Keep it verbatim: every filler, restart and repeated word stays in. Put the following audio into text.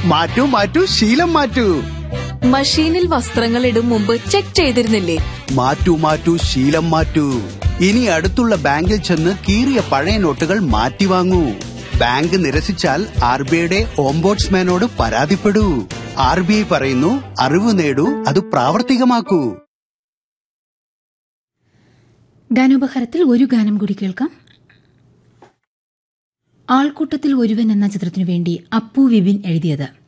മാറ്റൂ മാറ്റൂ ശീലം മാറ്റൂ. മഷീനിൽ വസ്ത്രങ്ങൾ ഇടും മുമ്പ് ചെക്ക് ചെയ്തിരുന്നില്ലേ? മാറ്റൂ മാറ്റൂ ശീലം മാറ്റൂ. ഇനി അടുത്തുള്ള ബാങ്കിൽ ചെന്ന് കീറിയ പഴയ നോട്ടുകൾ മാറ്റി വാങ്ങൂ. ബാങ്ക് നിരസിച്ചാൽ ആർ ബി ഐയുടെ ഓംബോഡ്സ്മാനോട് പരാതിപ്പെടൂ. ആർ ബി ഐ പറയുന്നു, അറിവ് നേടൂ, അത് പ്രാവർത്തികമാക്കൂ. ഗാനോപഹാരത്തിൽ ഒരു ഗാനം കൂടി കേൾക്കാം. ആൾക്കൂട്ടത്തിൽ ഒരുവൻ എന്ന ചിത്രത്തിനു വേണ്ടി അപ്പു വിപിൻ എഴുതിയത്.